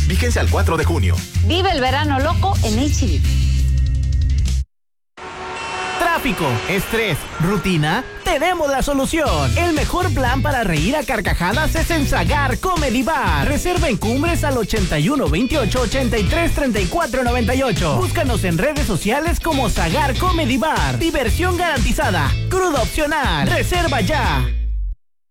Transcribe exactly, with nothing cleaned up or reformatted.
Vigencia al cuatro de junio. Vive el verano loco en H E B. Tráfico, estrés, rutina, tenemos la solución. El mejor plan para reír a carcajadas es en Zagar Comedy Bar. Reserva en Cumbres al ochenta y uno veintiocho ochenta y tres treinta y cuatro noventa y ocho. Búscanos en redes sociales como Zagar Comedy Bar. Diversión garantizada, crudo opcional. Reserva ya.